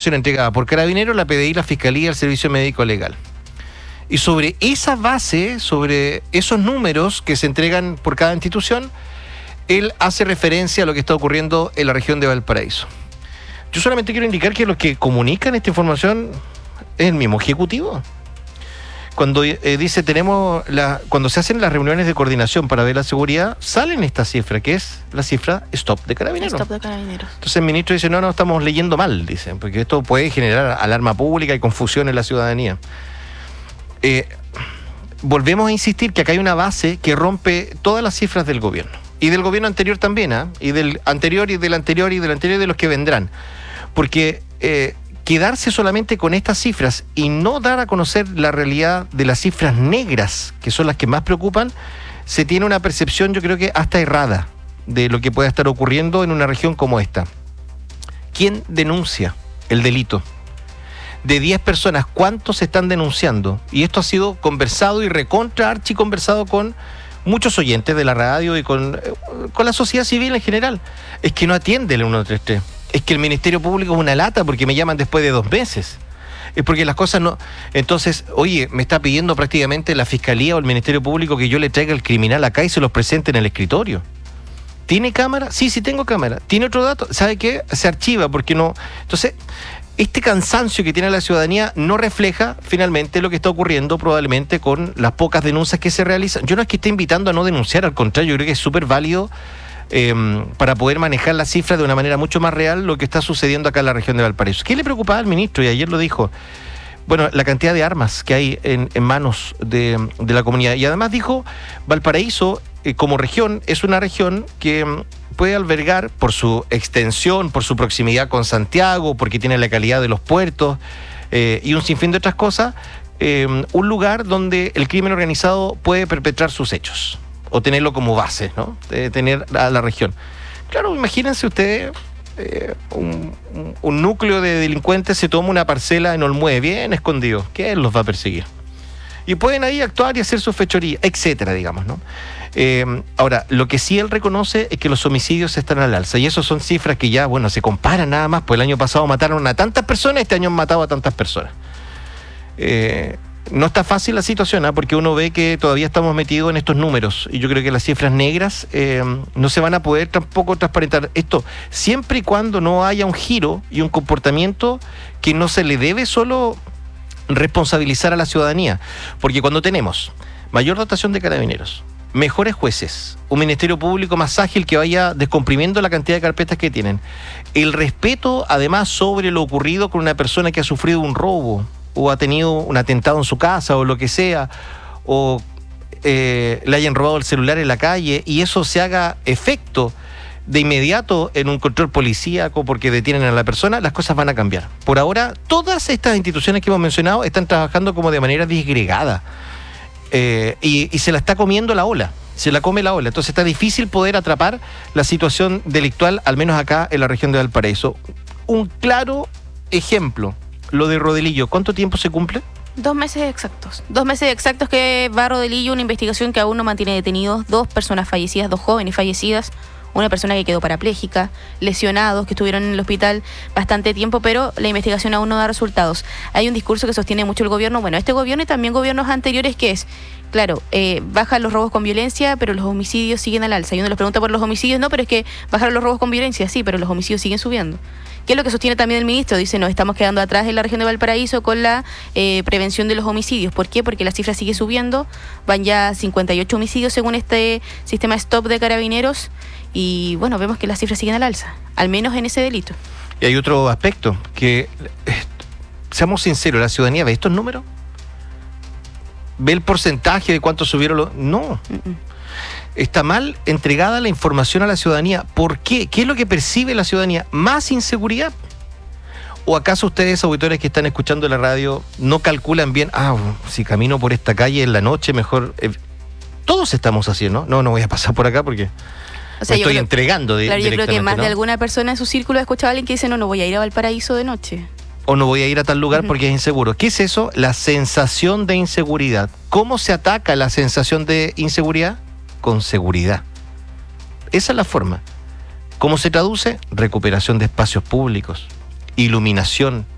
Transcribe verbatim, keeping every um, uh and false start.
información entregada por Carabineros, la P D I, la Fiscalía, el Servicio Médico Legal. Y sobre esa base, sobre esos números que se entregan por cada institución, él hace referencia a lo que está ocurriendo en la región de Valparaíso. Yo solamente quiero indicar que los que comunican esta información es el mismo Ejecutivo. Cuando eh, dice, tenemos la, cuando se hacen las reuniones de coordinación para ver la seguridad, salen esta cifra, que es la cifra stop de Carabineros. Stop de Carabineros. Entonces el ministro dice, no, no, estamos leyendo mal, dicen, porque esto puede generar alarma pública y confusión en la ciudadanía. Eh, volvemos a insistir que acá hay una base que rompe todas las cifras del gobierno. Y del gobierno anterior también, ¿eh? Y del anterior, y del anterior, y del anterior, y de los que vendrán. Porque... Eh, quedarse solamente con estas cifras y no dar a conocer la realidad de las cifras negras, que son las que más preocupan, se tiene una percepción, yo creo que hasta errada, de lo que pueda estar ocurriendo en una región como esta. ¿Quién denuncia el delito? De diez personas, ¿cuántos están denunciando? Y esto ha sido conversado y recontra archi conversado con muchos oyentes de la radio y con, con la sociedad civil en general. Es que no atiende el uno tres tres. Es que el Ministerio Público es una lata porque me llaman después de dos meses. Es porque las cosas no... Entonces, oye, me está pidiendo prácticamente la Fiscalía o el Ministerio Público que yo le traiga al criminal acá y se los presente en el escritorio. ¿Tiene cámara? Sí, sí tengo cámara. ¿Tiene otro dato? ¿Sabe qué? Se archiva porque no... Entonces, este cansancio que tiene la ciudadanía no refleja finalmente lo que está ocurriendo probablemente con las pocas denuncias que se realizan. Yo no es que esté invitando a no denunciar, al contrario, yo creo que es súper válido Eh, para poder manejar las cifras de una manera mucho más real lo que está sucediendo acá en la región de Valparaíso. ¿Qué le preocupaba al ministro? Y ayer lo dijo. Bueno, la cantidad de armas que hay en, en manos de, de la comunidad. Y además dijo, Valparaíso eh, como región es una región que puede albergar por su extensión, por su proximidad con Santiago, porque tiene la calidad de los puertos eh, y un sinfín de otras cosas, eh, un lugar donde el crimen organizado puede perpetrar sus hechos. O tenerlo como base, ¿no? De tener a la región. Claro, imagínense ustedes, eh, un, un, un núcleo de delincuentes se toma una parcela en Olmué, bien escondido. ¿Quién los va a perseguir? Y pueden ahí actuar y hacer su fechoría, etcétera, digamos, ¿no? Eh, ahora, lo que sí él reconoce es que los homicidios están al alza. Y eso son cifras que ya, bueno, se comparan nada más. Pues el año pasado mataron a tantas personas, este año han matado a tantas personas. Eh... No está fácil la situación, ¿eh? Porque uno ve que todavía estamos metidos en estos números y yo creo que las cifras negras eh, no se van a poder tampoco transparentar. Esto siempre y cuando no haya un giro y un comportamiento que no se le debe solo responsabilizar a la ciudadanía. Porque cuando tenemos mayor dotación de carabineros, mejores jueces, un ministerio público más ágil que vaya descomprimiendo la cantidad de carpetas que tienen, el respeto además sobre lo ocurrido con una persona que ha sufrido un robo, o ha tenido un atentado en su casa o lo que sea, o eh, le hayan robado el celular en la calle y eso se haga efecto de inmediato en un control policíaco porque detienen a la persona, las cosas van a cambiar. Por ahora, todas estas instituciones que hemos mencionado están trabajando como de manera disgregada eh, y, y se la está comiendo la ola, se la come la ola. Entonces está difícil poder atrapar la situación delictual, al menos acá en la región de Valparaíso. Un claro ejemplo, lo de Rodelillo, ¿cuánto tiempo se cumple? Dos meses exactos. Dos meses exactos que va Rodelillo, una investigación que aún no mantiene detenidos. Dos personas fallecidas, dos jóvenes fallecidas. Una persona que quedó parapléjica, lesionados, que estuvieron en el hospital bastante tiempo, pero la investigación aún no da resultados. Hay un discurso que sostiene mucho el gobierno, bueno, este gobierno y también gobiernos anteriores, que es, claro, eh, bajan los robos con violencia, pero los homicidios siguen al alza. Y uno les pregunta por los homicidios, no, pero es que bajaron los robos con violencia, sí, pero los homicidios siguen subiendo. ¿Qué es lo que sostiene también el ministro? Dice, nos estamos quedando atrás en la región de Valparaíso con la eh, prevención de los homicidios. ¿Por qué? Porque la cifra sigue subiendo. Van ya cincuenta y ocho homicidios según este sistema stop de Carabineros. Y bueno, vemos que las cifras siguen al alza, al menos en ese delito. Y hay otro aspecto, que, eh, seamos sinceros, ¿la ciudadanía ve estos números? ¿Ve el porcentaje de cuánto subieron los...? No. Uh-uh. Está mal entregada la información a la ciudadanía. ¿Por qué? ¿Qué es lo que percibe la ciudadanía? ¿Más inseguridad? ¿O acaso ustedes, auditores que están escuchando la radio, no calculan bien, ah, si camino por esta calle en la noche, mejor... Eh, todos estamos así, ¿no? No, no voy a pasar por acá porque o sea, me estoy creo, entregando de, claro, yo creo que más ¿no? de alguna persona en su círculo ha escuchado a alguien que dice, no, no voy a ir a Valparaíso de noche. O no voy a ir a tal lugar uh-huh. porque es inseguro. ¿Qué es eso? La sensación de inseguridad. ¿Cómo se ataca la sensación de inseguridad? Con seguridad. Esa es la forma. ¿Cómo se traduce? Recuperación de espacios públicos, iluminación,